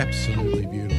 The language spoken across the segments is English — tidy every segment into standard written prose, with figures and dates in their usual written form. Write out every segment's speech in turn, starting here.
Absolutely beautiful.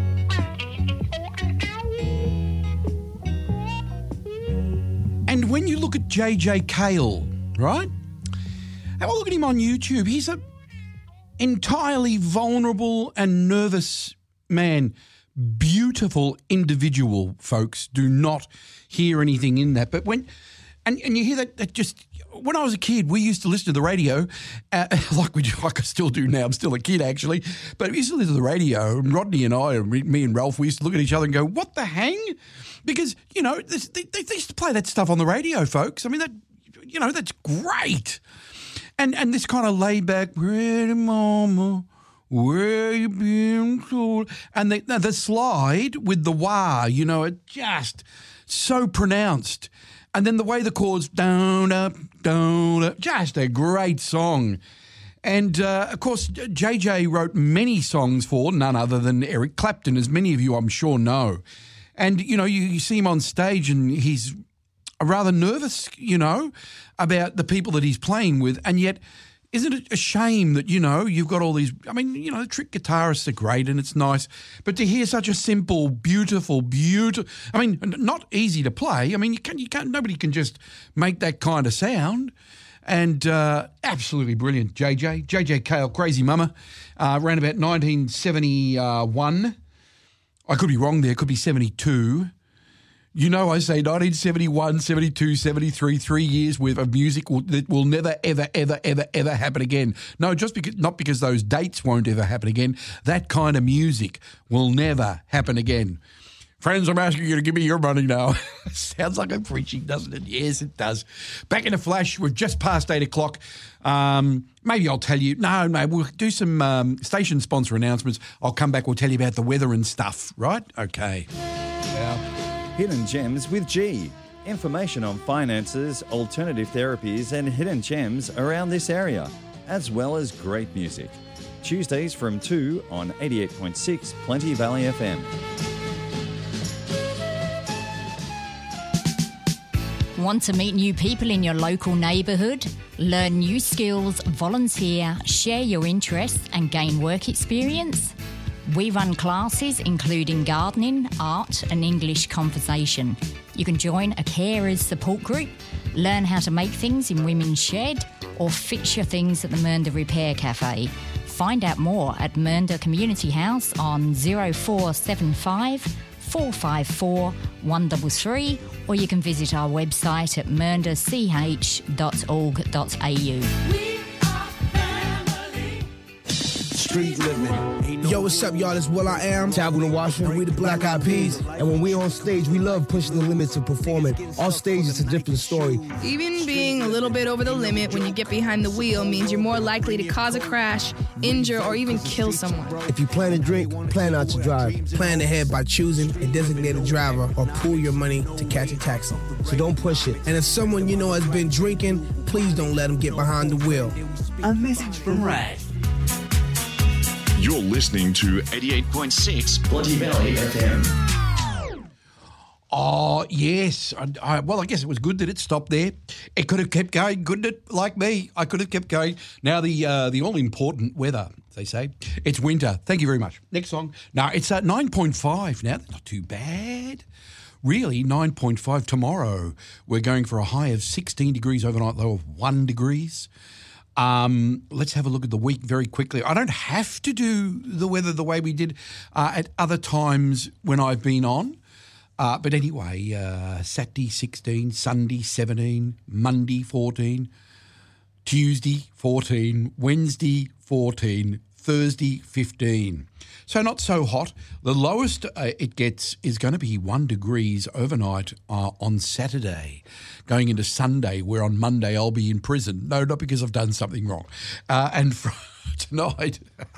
And when you look at JJ Cale, right? Have a look at him on YouTube. He's an entirely vulnerable and nervous man. Beautiful individual, folks. Do not hear anything in that. But when, and you hear that just, when I was a kid, we used to listen to the radio, like I still do now. I'm still a kid, actually. But we used to listen to the radio, and Rodney and I, and me and Ralph, we used to look at each other and go, what the hang? Because, they used to play that stuff on the radio, folks. I mean, that's great. And this kind of laid back, pretty mama, where you been told? And the slide with the wah, it just so pronounced. And then the way the chords, down, up, just a great song. And, of course, JJ wrote many songs for none other than Eric Clapton, as many of you I'm sure know. And, you see him on stage and he's rather nervous, about the people that he's playing with. And yet, isn't it a shame that, you've got all these, the trick guitarists are great and it's nice, but to hear such a simple, beautiful, not easy to play. You can't, nobody can just make that kind of sound. And absolutely brilliant, JJ Cale, Crazy Mama, around about 1971. I could be wrong there, could be 72. I say 1971, 72, 73, 3 years worth of music that will never, ever, ever, ever, ever happen again. No, not because those dates won't ever happen again. That kind of music will never happen again. Friends, I'm asking you to give me your money now. Sounds like I'm preaching, doesn't it? Yes, it does. Back in a flash, we're just past 8 o'clock. Maybe I'll tell you. No, we'll do some station sponsor announcements. I'll come back, we'll tell you about the weather and stuff, right? Okay. Yeah. Hidden Gems with G. Information on finances, alternative therapies and hidden gems around this area, as well as great music. Tuesdays from 2 on 88.6 Plenty Valley FM. Want to meet new people in your local neighbourhood? Learn new skills, volunteer, share your interests and gain work experience? We run classes including gardening, art and English conversation. You can join a carers support group, learn how to make things in Women's Shed or fix your things at the Mernda Repair Cafe. Find out more at Mernda Community House on 0475 454 133 or you can visit our website at merndach.org.au. Street living. Yo, what's up, y'all? It's Will I Am, Taboo and Washington, and we the Black Eyed Peas. And when we on stage, we love pushing the limits of performing. Off stage, it's a different story. Even being a little bit over the limit when you get behind the wheel means you're more likely to cause a crash, injure, or even kill someone. If you plan to drink, plan not to drive. Plan ahead by choosing a designated driver or pool your money to catch a taxi. So don't push it. And if someone you know has been drinking, please don't let them get behind the wheel. A message from Rad. You're listening to 88.6 Plenty Valley FM. Oh, yes. Well, I guess it was good that it stopped there. It could have kept going, couldn't it? Like me, I could have kept going. Now the all-important weather, they say. It's winter. Thank you very much. Next song. No, it's at 9.5 now. That's not too bad. Really, 9.5 tomorrow. We're going for a high of 16 degrees overnight, low of 1 degrees. Let's have a look at the week very quickly. I don't have to do the weather the way we did at other times when I've been on. But anyway, Saturday 16, Sunday 17, Monday 14, Tuesday 14, Wednesday 14, Thursday 15. So not so hot. The lowest it gets is going to be 1 degrees overnight on Saturday, going into Sunday, where on Monday I'll be in prison. No, not because I've done something wrong. And tonight,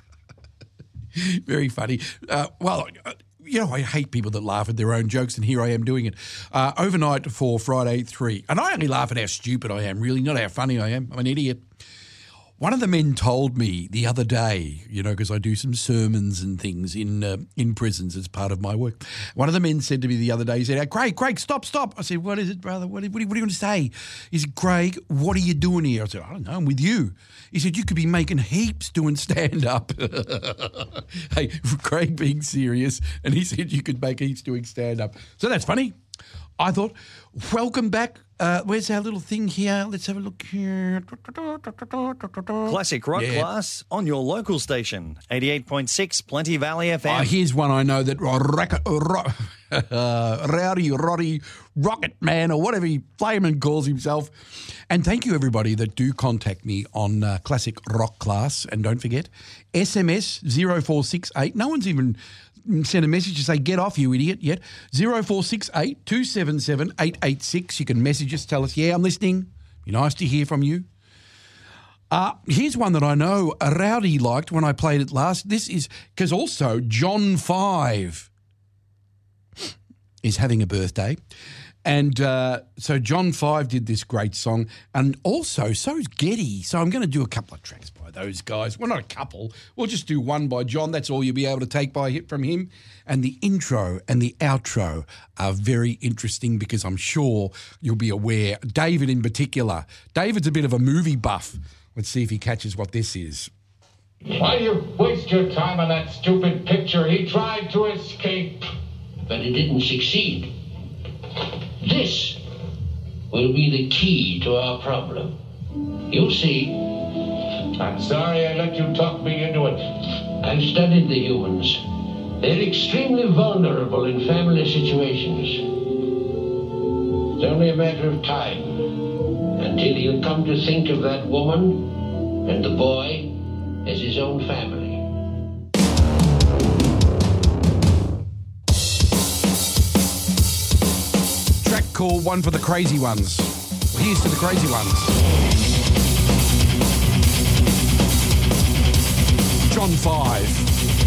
very funny. I hate people that laugh at their own jokes, and here I am doing it. Overnight for Friday 3. And I only laugh at how stupid I am, really, not how funny I am. I'm an idiot. One of the men told me the other day, because I do some sermons and things in prisons as part of my work. One of the men said to me the other day, he said, Craig, stop. I said, what is it, brother? What are you going to say? He said, Craig, what are you doing here? I said, I don't know, I'm with you. He said, you could be making heaps doing stand-up. Hey, Craig being serious, and he said you could make heaps doing stand-up. So that's funny. I thought, welcome back. Where's our little thing here? Let's have a look here. Classic rock class on your local station, 88.6 Plenty Valley FM. Here's one I know that Rowdy Roddy Rocket Man or whatever he flaming calls himself. And thank you everybody that do contact me on Classic Rock Class. And don't forget, SMS 0468. No one's even send a message to say, get off, you idiot, yet. 0468 277 886. You can message us, tell us, I'm listening. Be nice to hear from you. Here's one that I know Rowdy liked when I played it last. This is because also John 5 is having a birthday. And so John 5 did this great song, and also so's Getty. So I'm going to do a couple of tracks by those guys. Well, not a couple. We'll just do one by John. That's all you'll be able to take from him. And the intro and the outro are very interesting because I'm sure you'll be aware. David in particular. David's a bit of a movie buff. Let's see if he catches what this is. Why do you waste your time on that stupid picture? He tried to escape, but he didn't succeed. This will be the key to our problem. You'll see. I'm sorry I let you talk me into it. I've studied the humans. They're extremely vulnerable in family situations. It's only a matter of time until he'll come to think of that woman and the boy as his own family. Call one for the crazy ones. Here's to the crazy ones. John 5.